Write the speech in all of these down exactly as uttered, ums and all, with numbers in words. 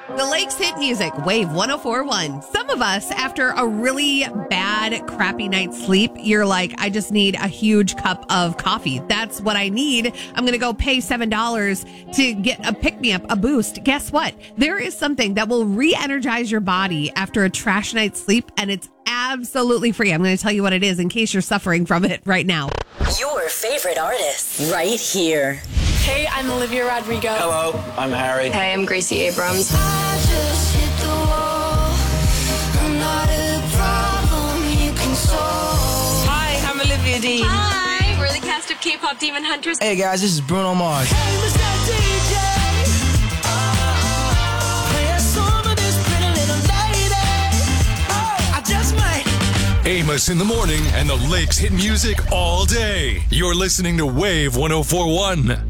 The Lakes Hit Music, Wave one oh four point one. Some of us, after a really bad, crappy night's sleep, you're like, I just need a huge cup of coffee. That's what I need. I'm going to go pay seven dollars to get a pick-me-up, a boost. Guess what? There is something that will re-energize your body after a trash night's sleep, and it's absolutely free. I'm going to tell you what it is in case you're suffering from it right now. Your favorite artists right here. Hey, I'm Olivia Rodrigo. Hello, I'm Harry. Hey, I'm Gracie Abrams. I just hit the wall. I'm not a problem you can solve. Hi, I'm Olivia Dean. Hi, we're the cast of K-pop Demon Hunters. Hey guys, this is Bruno Mars. Hey, Mister D J. Oh, play a song of this pretty little lady. Oh, I just might. Amos in the morning and the Lakes Hit Music all day. You're listening to Wave one oh four point one.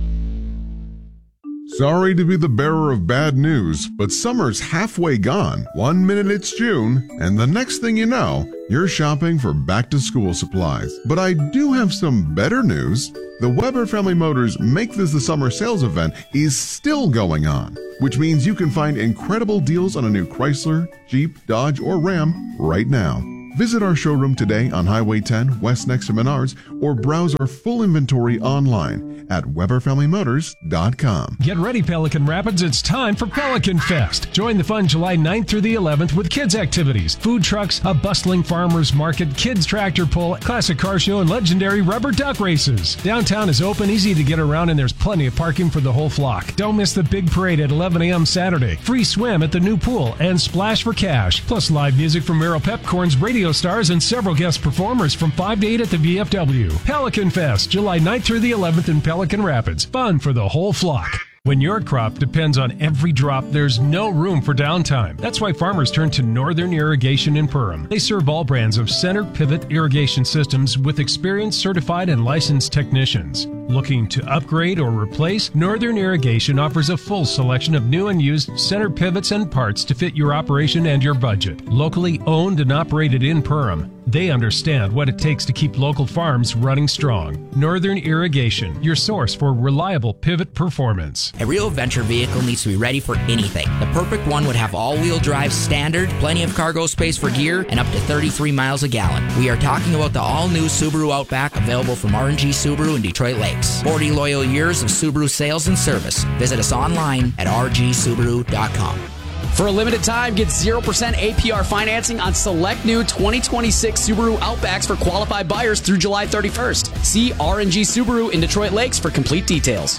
Sorry to be the bearer of bad news, but summer's halfway gone. One minute it's June, and the next thing you know, you're shopping for back-to-school supplies. But I do have some better news. The Weber Family Motors Make This the Summer sales event is still going on, which means you can find incredible deals on a new Chrysler, Jeep, Dodge, or Ram right now. Visit our showroom today on Highway ten, west next to Menards, or browse our full inventory online at Weber Family Motors dot com. Get ready, Pelican Rapids. It's time for Pelican Fest. Join the fun July ninth through the eleventh with kids' activities, food trucks, a bustling farmers market, kids' tractor pull, classic car show, and legendary rubber duck races. Downtown is open, easy to get around, and there's plenty of parking for the whole flock. Don't miss the big parade at eleven a.m. Saturday. Free swim at the new pool and splash for cash. Plus live music from Meryl Pepcorn's Radio Stars and several guest performers from five to eight at the V F W. Pelican Fest, July ninth through the eleventh in Pelican Rapids. Fun for the whole flock. When your crop depends on every drop, there's no room for downtime. That's why farmers turn to Northern Irrigation in Perham. They serve all brands of center pivot irrigation systems with experienced, certified, and licensed technicians. Looking to upgrade or replace? Northern Irrigation offers a full selection of new and used center pivots and parts to fit your operation and your budget. Locally owned and operated in Perham, they understand what it takes to keep local farms running strong. Northern Irrigation, your source for reliable pivot performance. A Rio Venture vehicle needs to be ready for anything. The perfect one would have all-wheel drive standard, plenty of cargo space for gear, and up to thirty-three miles a gallon. We are talking about the all-new Subaru Outback, available from R and G Subaru in Detroit Lakes. forty loyal years of Subaru sales and service. Visit us online at r g subaru dot com. For a limited time, get zero percent A P R financing on select new twenty twenty-six Subaru Outbacks for qualified buyers through July thirty-first. See R and G Subaru in Detroit Lakes for complete details.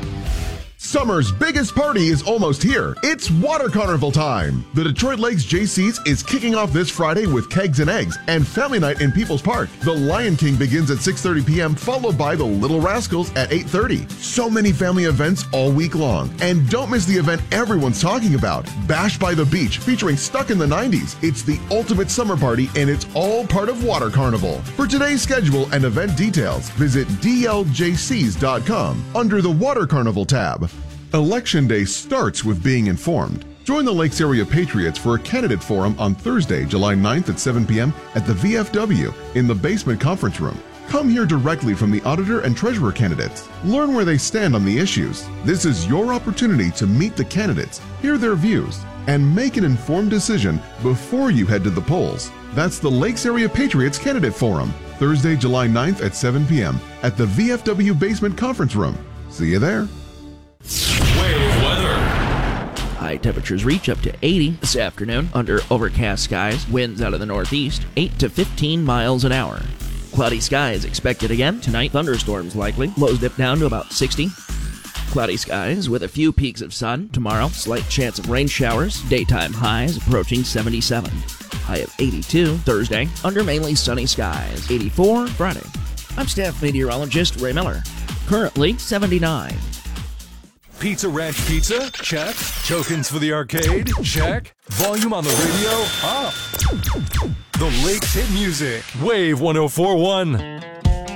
Summer's biggest party is almost here. It's Water Carnival time. The Detroit Lakes J C's is kicking off this Friday with Kegs and Eggs and Family Night in People's Park. The Lion King begins at six thirty p.m., followed by the Little Rascals at eight thirty. So many family events all week long. And don't miss the event everyone's talking about, Bash by the Beach, featuring Stuck in the nineties. It's the ultimate summer party, and it's all part of Water Carnival. For today's schedule and event details, visit d l j c s dot com under the Water Carnival tab. Election Day starts with being informed. Join the Lakes Area Patriots for a candidate forum on Thursday, July ninth at seven p.m. at the V F W in the basement conference room. Come hear directly from the auditor and treasurer candidates. Learn where they stand on the issues. This is your opportunity to meet the candidates, hear their views, and make an informed decision before you head to the polls. That's the Lakes Area Patriots Candidate Forum, Thursday, July ninth at seven p.m. at the V F W basement conference room. See you there. Wave weather. High temperatures reach up to eighty this afternoon under overcast skies. Winds out of the northeast, eight to fifteen miles an hour. Cloudy skies expected again. Tonight, thunderstorms likely. Lows dip down to about sixty. Cloudy skies with a few peaks of sun. Tomorrow, slight chance of rain showers. Daytime highs approaching seventy-seven. High of eighty-two Thursday under mainly sunny skies. eighty-four Friday. I'm staff meteorologist Ray Miller. Currently seventy-nine. Pizza Ranch Pizza? Check. Tokens for the arcade? Check. Volume on the radio? Up. The Lakes Hit Music. Wave one oh four point one.